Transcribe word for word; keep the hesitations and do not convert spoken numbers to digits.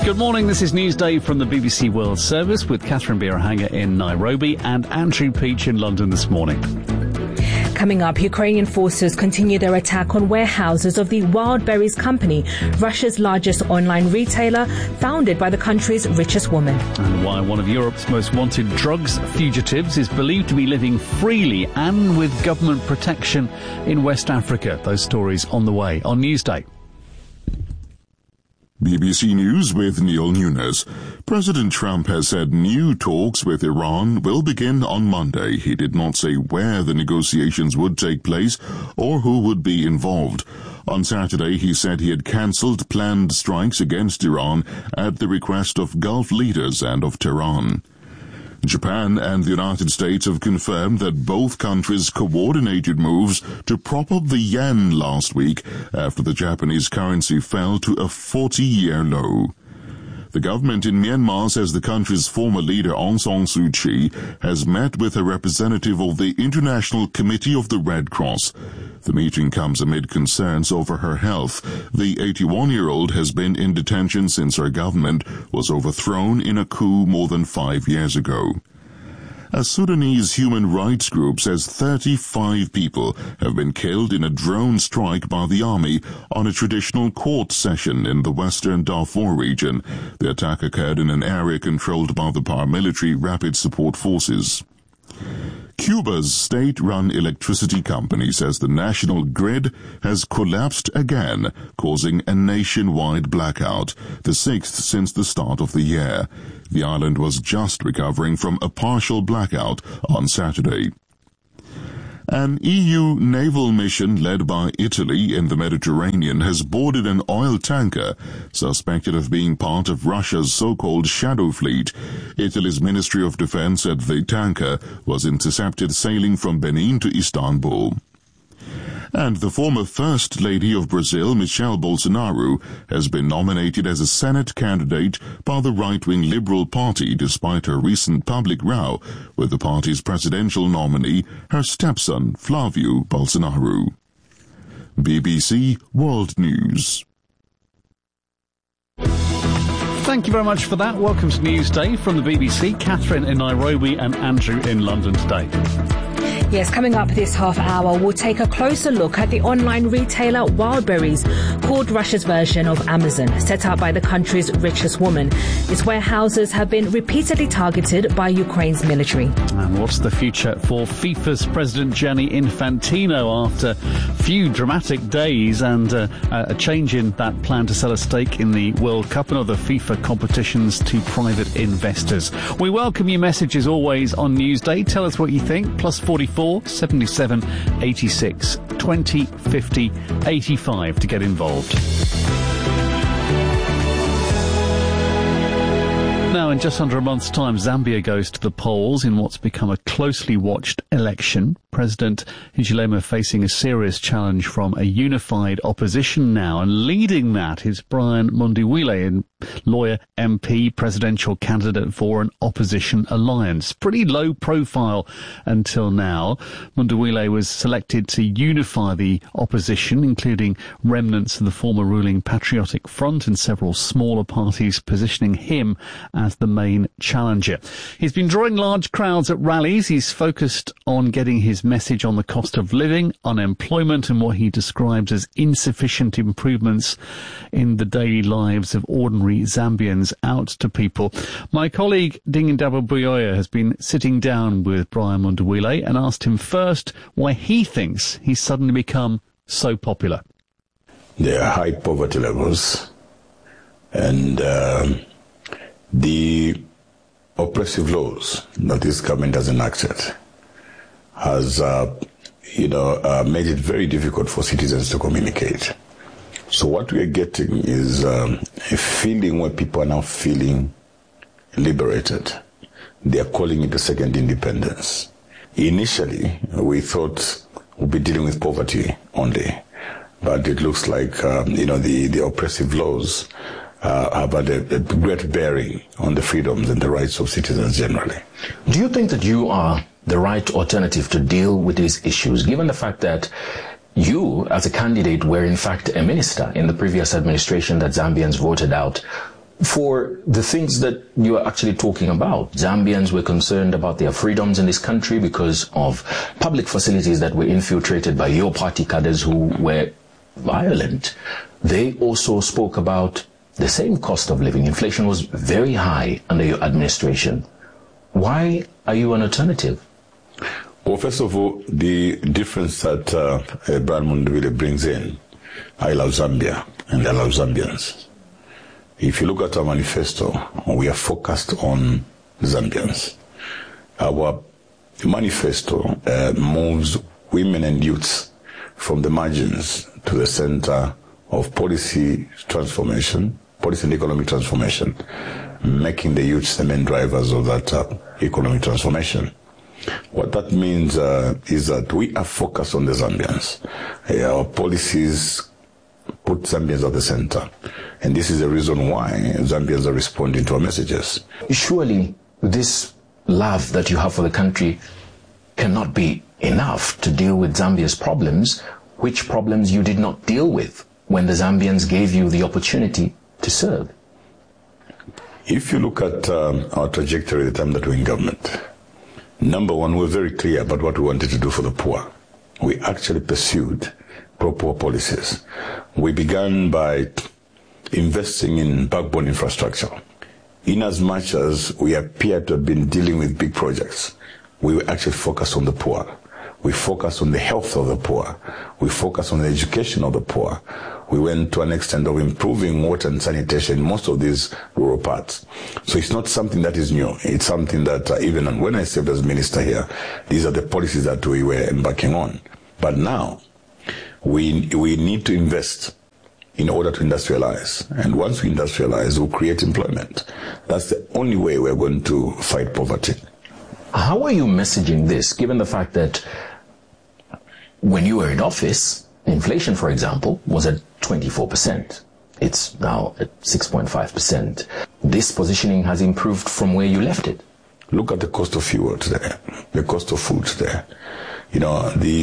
Good morning, this is Newsday from the B B C World Service with Catherine Birahanga in Nairobi and Andrew Peach in London this morning. Coming up, Ukrainian forces continue their attack on warehouses of the Wildberries company, Russia's largest online retailer, founded by the country's richest woman. And why one of Europe's most wanted drugs fugitives is believed to be living freely and with government protection in West Africa. Those stories on the way on Newsday. B B C News with Neil Nunes. President Trump has said new talks with Iran will begin on Monday. He did not say where the negotiations would take place or who would be involved. On Saturday, he said he had cancelled planned strikes against Iran at the request of Gulf leaders and of Tehran. Japan and the United States have confirmed that both countries coordinated moves to prop up the yen last week after the Japanese currency fell to a forty-year low. The government in Myanmar says the country's former leader Aung San Suu Kyi has met with a representative of the International Committee of the Red Cross. The meeting comes amid concerns over her health. The eighty-one-year-old has been in detention since her government was overthrown in a coup more than five years ago. A Sudanese human rights group says thirty-five people have been killed in a drone strike by the army on a traditional court session in the western Darfur region. The attack occurred in an area controlled by the paramilitary Rapid Support Forces. Cuba's state-run electricity company says the national grid has collapsed again, causing a nationwide blackout, the sixth since the start of the year. The island was just recovering from a partial blackout on Saturday. An E U naval mission led by Italy in the Mediterranean has boarded an oil tanker suspected of being part of Russia's so-called shadow fleet. Italy's Ministry of Defense said the tanker was intercepted sailing from Benin to Istanbul. And the former First Lady of Brazil, Michelle Bolsonaro, has been nominated as a Senate candidate by the right-wing Liberal Party despite her recent public row with the party's presidential nominee, her stepson, Flavio Bolsonaro. B B C World News. Thank you very much for that. Welcome to Newsday from the B B C. Catherine in Nairobi and Andrew in London today. Yes, coming up this half hour, we'll take a closer look at the online retailer Wildberries, called Russia's version of Amazon, set up by the country's richest woman. Its warehouses have been repeatedly targeted by Ukraine's military. And what's the future for FIFA's President Gianni Infantino after a few dramatic days and uh, a change in that plan to sell a stake in the World Cup and other FIFA competitions to private investors? We welcome your messages always on Newsday. Tell us what you think. Plus forty-four seventy-seven eighty-six twenty fifty eighty-five to get involved. Now, in just under a month's time, Zambia goes to the polls in what's become a closely watched election. President Hichilema facing a serious challenge from a unified opposition now, and leading that is Brian Mundubile, lawyer, M P, presidential candidate for an opposition alliance. Pretty low profile until now. Mundubile was selected to unify the opposition, including remnants of the former ruling Patriotic Front and several smaller parties, positioning him as the main challenger. He's been drawing large crowds at rallies. He's focused on getting his message on the cost of living, unemployment, and what he describes as insufficient improvements in the daily lives of ordinary Zambians out to people. My colleague Dingendaba Buyoya has been sitting down with Brian Mundubile and asked him first why he thinks he's suddenly become so popular. There are high poverty levels, and um, the oppressive laws that this government has enacted has, uh, you know, uh, made it very difficult for citizens to communicate. So what we are getting is um, a feeling where people are now feeling liberated. They are calling it a second independence. Initially, we thought we'd be dealing with poverty only, but it looks like, um, you know, the, the oppressive laws Uh, have had a, a great bearing on the freedoms and the rights of citizens generally. Do you think that you are the right alternative to deal with these issues, given the fact that you, as a candidate, were in fact a minister in the previous administration that Zambians voted out for the things that you are actually talking about. Zambians were concerned about their freedoms in this country because of public facilities that were infiltrated by your party cadres who were violent. They also spoke about the same cost of living. Inflation was very high under your administration. Why are you an alternative? Well, first of all, the difference that uh, Brian Mundubile brings in, I love Zambia and I love Zambians. If you look at our manifesto, we are focused on Zambians. Our manifesto uh, moves women and youths from the margins to the center of policy transformation, policy and economic transformation, making the youths the main drivers of that uh, economic transformation. What that means uh, is that we are focused on the Zambians. Uh, our policies put Zambians at the center. And this is the reason why Zambians are responding to our messages. Surely this love that you have for the country cannot be enough to deal with Zambia's problems, which problems you did not deal with when the Zambians gave you the opportunity to serve. If you look at um, our trajectory at the time that we were in government, number one, we were very clear about what we wanted to do for the poor. We actually pursued pro-poor policies. We began by investing in backbone infrastructure. In as much as we appear to have been dealing with big projects, we were actually focused on the poor. We focused on the health of the poor. We focused on the education of the poor. We went to an extent of improving water and sanitation in most of these rural parts. So it's not something that is new. It's something that uh, even when I served as minister here, these are the policies that we were embarking on. But now, we we need to invest in order to industrialize. And once we industrialize, we'll create employment. That's the only way we're going to fight poverty. How are you messaging this, given the fact that when you were in office, inflation, for example, was at twenty-four percent. It's now at six point five percent. This positioning has improved from where you left it. Look at the cost of fuel today, the cost of food today. You know, the